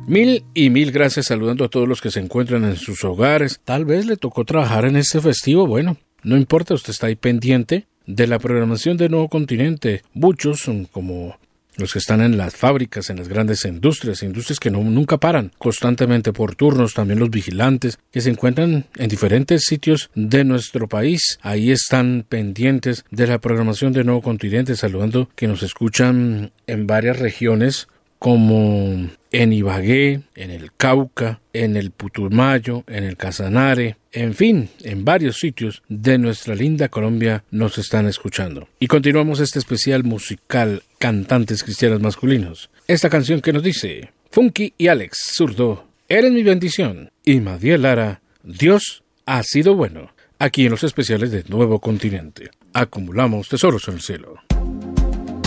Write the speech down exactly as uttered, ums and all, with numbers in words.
Mil y mil gracias, saludando a todos los que se encuentran en sus hogares. Tal vez le tocó trabajar en este festivo. Bueno, no importa, usted está ahí pendiente de la programación de Nuevo Continente. Muchos son como los que están en las fábricas, en las grandes industrias, industrias que no, nunca paran, constantemente por turnos, también los vigilantes que se encuentran en diferentes sitios de nuestro país. Ahí están pendientes de la programación de Nuevo Continente, saludando que nos escuchan en varias regiones, como en Ibagué, en el Cauca, en el Putumayo, en el Casanare, en fin, en varios sitios de nuestra linda Colombia nos están escuchando. Y continuamos este especial musical Cantantes Cristianos Masculinos. Esta canción que nos dice Funky y Alex Zurdo, Eres mi bendición, y Madiel Lara, Dios ha sido bueno, aquí en los especiales de Nuevo Continente. Acumulamos tesoros en el cielo.